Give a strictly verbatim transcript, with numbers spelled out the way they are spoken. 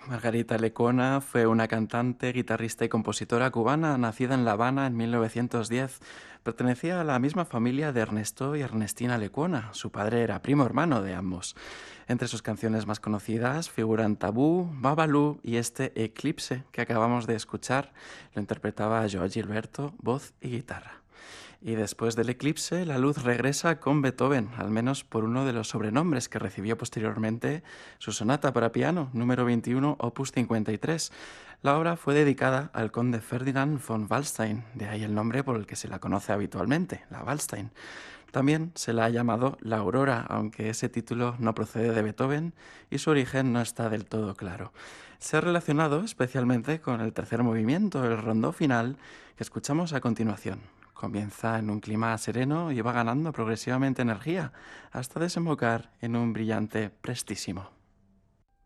Margarita Lecuona fue una cantante, guitarrista y compositora cubana nacida en La Habana en mil novecientos diez. Pertenecía a la misma familia de Ernesto y Ernestina Lecuona. Su padre era primo hermano de ambos. Entre sus canciones más conocidas figuran Tabú, Babalú y este Eclipse que acabamos de escuchar. Lo interpretaba Joao Gilberto, voz y guitarra. Y después del eclipse, la luz regresa con Beethoven, al menos por uno de los sobrenombres que recibió posteriormente su sonata para piano, número veintiuno, opus cincuenta y tres. La obra fue dedicada al conde Ferdinand von Waldstein, de ahí el nombre por el que se la conoce habitualmente, la Waldstein. También se la ha llamado La Aurora, aunque ese título no procede de Beethoven y su origen no está del todo claro. Se ha relacionado especialmente con el tercer movimiento, el rondó final, que escuchamos a continuación. Comienza en un clima sereno y va ganando progresivamente energía hasta desembocar en un brillante prestísimo.